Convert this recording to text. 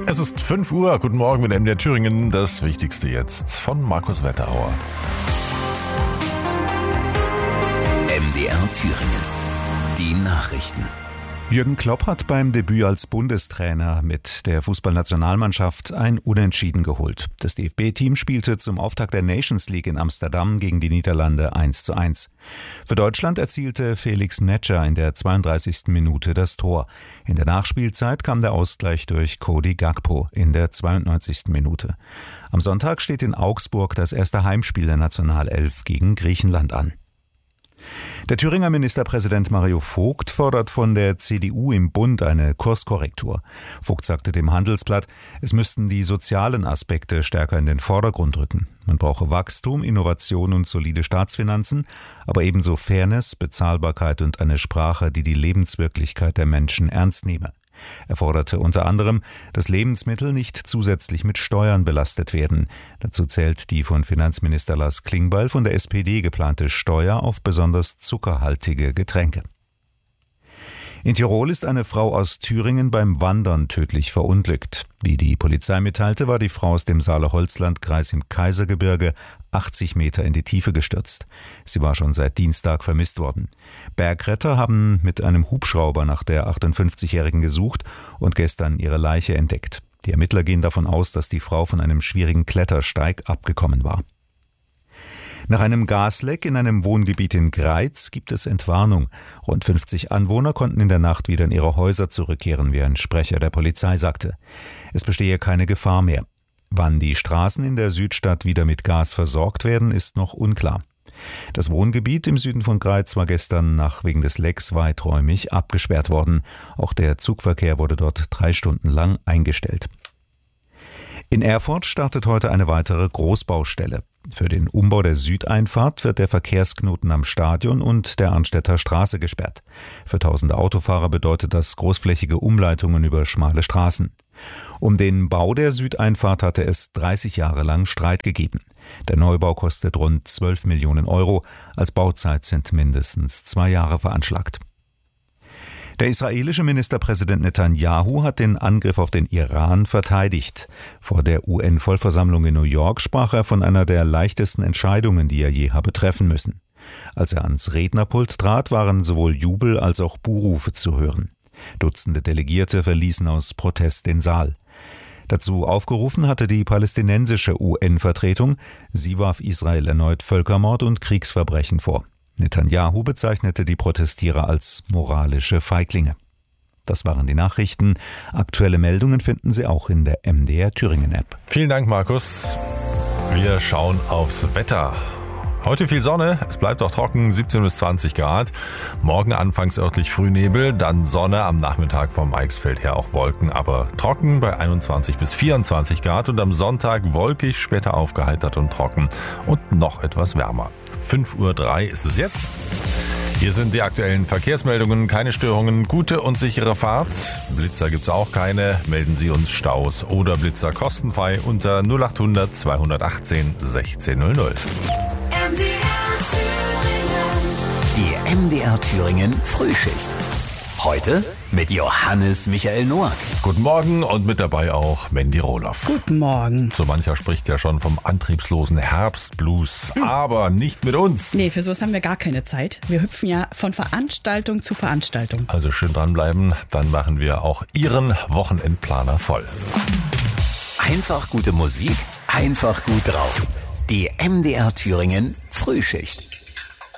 Es ist 5 Uhr. Guten Morgen mit MDR Thüringen. Das Wichtigste jetzt von Markus Wetterauer. MDR Thüringen. Die Nachrichten. Jürgen Klopp hat beim Debüt als Bundestrainer mit der Fußballnationalmannschaft ein Unentschieden geholt. Das DFB-Team spielte zum Auftakt der Nations League in Amsterdam gegen die Niederlande 1:1. Für Deutschland erzielte Felix Metscher in der 32. Minute das Tor. In der Nachspielzeit kam der Ausgleich durch Cody Gakpo in der 92. Minute. Am Sonntag steht in Augsburg das erste Heimspiel der Nationalelf gegen Griechenland an. Der Thüringer Ministerpräsident Mario Vogt fordert von der CDU im Bund eine Kurskorrektur. Vogt sagte dem Handelsblatt, es müssten die sozialen Aspekte stärker in den Vordergrund rücken. Man brauche Wachstum, Innovation und solide Staatsfinanzen, aber ebenso Fairness, Bezahlbarkeit und eine Sprache, die die Lebenswirklichkeit der Menschen ernst nehme. Er forderte unter anderem, dass Lebensmittel nicht zusätzlich mit Steuern belastet werden. Dazu zählt die von Finanzminister Lars Klingbeil von der SPD geplante Steuer auf besonders zuckerhaltige Getränke. In Tirol ist eine Frau aus Thüringen beim Wandern tödlich verunglückt. Wie die Polizei mitteilte, war die Frau aus dem Saale-Holzland-Kreis im Kaisergebirge 80 Meter in die Tiefe gestürzt. Sie war schon seit Dienstag vermisst worden. Bergretter haben mit einem Hubschrauber nach der 58-Jährigen gesucht und gestern ihre Leiche entdeckt. Die Ermittler gehen davon aus, dass die Frau von einem schwierigen Klettersteig abgekommen war. Nach einem Gasleck in einem Wohngebiet in Greiz gibt es Entwarnung. Rund 50 Anwohner konnten in der Nacht wieder in ihre Häuser zurückkehren, wie ein Sprecher der Polizei sagte. Es bestehe keine Gefahr mehr. Wann die Straßen in der Südstadt wieder mit Gas versorgt werden, ist noch unklar. Das Wohngebiet im Süden von Greiz war gestern wegen des Lecks weiträumig abgesperrt worden. Auch der Zugverkehr wurde dort 3 Stunden lang eingestellt. In Erfurt startet heute eine weitere Großbaustelle. Für den Umbau der Südeinfahrt wird der Verkehrsknoten am Stadion und der Arnstädter Straße gesperrt. Für tausende Autofahrer bedeutet das großflächige Umleitungen über schmale Straßen. Um den Bau der Südeinfahrt hatte es 30 Jahre lang Streit gegeben. Der Neubau kostet rund 12 Millionen Euro. Als Bauzeit sind mindestens 2 Jahre veranschlagt. Der israelische Ministerpräsident Netanyahu hat den Angriff auf den Iran verteidigt. Vor der UN-Vollversammlung in New York sprach er von einer der leichtesten Entscheidungen, die er je habe treffen müssen. Als er ans Rednerpult trat, waren sowohl Jubel als auch Buhrufe zu hören. Dutzende Delegierte verließen aus Protest den Saal. Dazu aufgerufen hatte die palästinensische UN-Vertretung. Sie warf Israel erneut Völkermord und Kriegsverbrechen vor. Netanyahu bezeichnete die Protestierer als moralische Feiglinge. Das waren die Nachrichten. Aktuelle Meldungen finden Sie auch in der MDR Thüringen App. Vielen Dank, Markus. Wir schauen aufs Wetter. Heute viel Sonne, es bleibt auch trocken, 17 bis 20 Grad. Morgen anfangs örtlich Frühnebel, dann Sonne, am Nachmittag vom Eichsfeld her auch Wolken, aber trocken bei 21 bis 24 Grad und am Sonntag wolkig, später aufgeheitert und trocken und noch etwas wärmer. 5:03 Uhr ist es jetzt. Hier sind die aktuellen Verkehrsmeldungen, keine Störungen, gute und sichere Fahrt. Blitzer gibt's auch keine, melden Sie uns Staus oder Blitzer kostenfrei unter 0800 218 1600. Die MDR Thüringen Frühschicht. Heute mit Johannes Michael Noack. Guten Morgen und mit dabei auch Mandy Rohloff. Guten Morgen. So mancher spricht ja schon vom antriebslosen Herbstblues, aber nicht mit uns. Nee, für sowas haben wir gar keine Zeit. Wir hüpfen ja von Veranstaltung zu Veranstaltung. Also schön dranbleiben, dann machen wir auch Ihren Wochenendplaner voll. Einfach gute Musik, einfach gut drauf. Die MDR Thüringen Frühschicht.